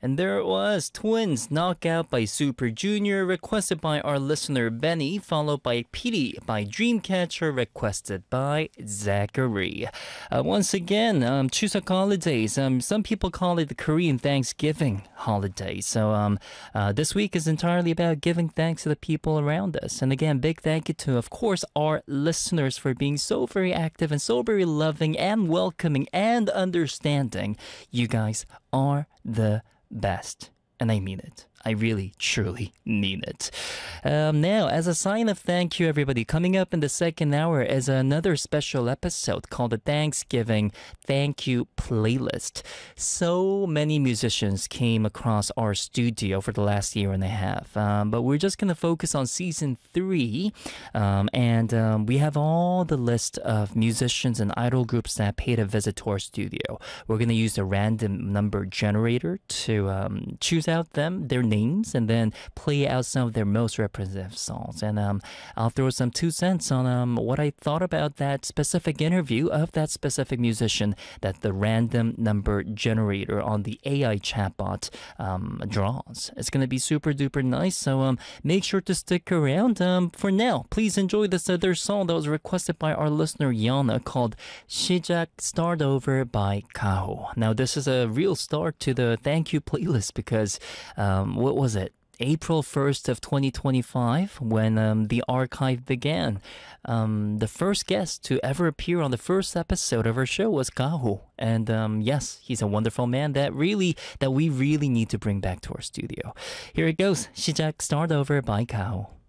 And there it was, Twins, Knockout by Super Junior, requested by our listener Benny, followed by Petey by Dreamcatcher, requested by Zachary. Once again, Chuseok holidays. Some people call it the Korean Thanksgiving holiday. So this week is entirely about giving thanks to the people around us. And again, big thank you to, of course, our listeners for being so very active and so very loving and welcoming and understanding. You guys are the best. And I mean it. I really, truly mean it. Now, as a sign of thank you, everybody, coming up in the second hour is another special episode called the Thanksgiving Thank You Playlist. So many musicians came across our studio for the last year and a half, but we're just going to focus on season 3, and we have all the list of musicians and idol groups that paid a visit to our studio. We're going to use a random number generator to choose out their names and then play out some of their most representative songs. And I'll throw some 2 cents on what I thought about that specific interview of that specific musician that the random number generator on the AI chatbot draws. It's going to be super duper nice, so make sure to stick around. For now, please enjoy this other song that was requested by our listener Yana called 시작 Start Over by Kaho. Now this is a real start to the thank you playlist because what was it? April 1st of 2025 when the archive began. The first guest to ever appear on the first episode of our show was Kaho. And yes, he's a wonderful man that we really need to bring back to our studio. Here it goes. 시작 Start Over by Kaho.